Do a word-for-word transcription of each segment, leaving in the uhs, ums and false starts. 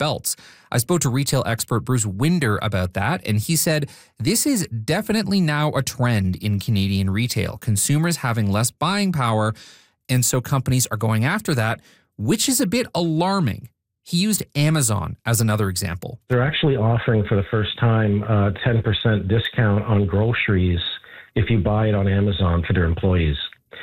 belts. I spoke to retail expert Bruce Winder about that, and he said this is definitely now a trend in Canadian retail. Consumers having less buying power, and so companies are going after that, which is a bit alarming. He used Amazon as another example. They're actually offering for the first time a ten percent discount on groceries if you buy it on Amazon for their employees.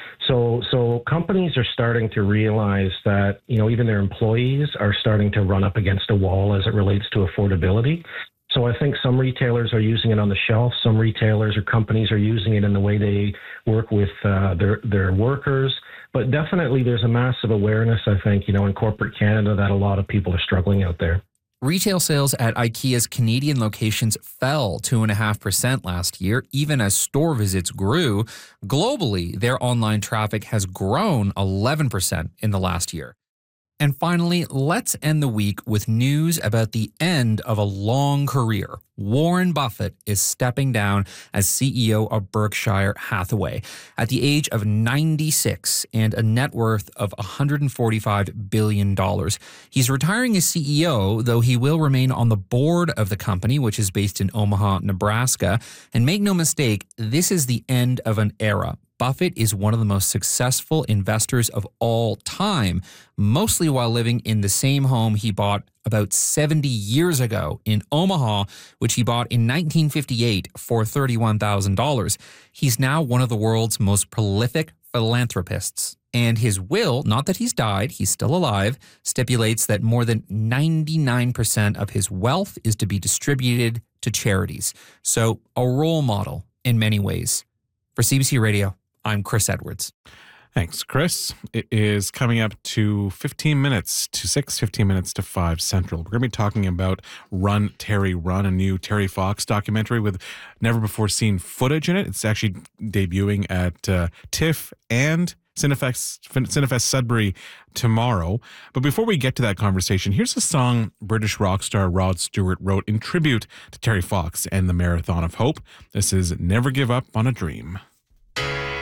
So so companies are starting to realize that, you know, even their employees are starting to run up against a wall as it relates to affordability. So I think some retailers are using it on the shelf. Some retailers or companies are using it in the way they work with uh, their their workers. But definitely there's a massive awareness, I think, you know, in corporate Canada that a lot of people are struggling out there. Retail sales at IKEA's Canadian locations fell two point five percent last year, even as store visits grew. Globally, their online traffic has grown eleven percent in the last year. And finally, let's end the week with news about the end of a long career. Warren Buffett is stepping down as C E O of Berkshire Hathaway at the age of ninety-six and a net worth of one hundred forty-five billion dollars. He's retiring as C E O, though he will remain on the board of the company, which is based in Omaha, Nebraska. And make no mistake, this is the end of an era. Buffett is one of the most successful investors of all time, mostly while living in the same home he bought about seventy years ago in Omaha, which he bought in nineteen fifty-eight for thirty-one thousand dollars. He's now one of the world's most prolific philanthropists. And his will, not that he's died, he's still alive, stipulates that more than ninety-nine percent of his wealth is to be distributed to charities. So a role model in many ways. For C B C Radio, I'm Chris Edwards. Thanks, Chris. It is coming up to fifteen minutes to six, fifteen minutes to five Central. We're going to be talking about Run, Terry, Run, a new Terry Fox documentary with never-before-seen footage in it. It's actually debuting at uh, TIFF and Cinefest, Cinefest Sudbury tomorrow. But before we get to that conversation, here's a song British rock star Rod Stewart wrote in tribute to Terry Fox and the Marathon of Hope. This is Never Give Up on a Dream.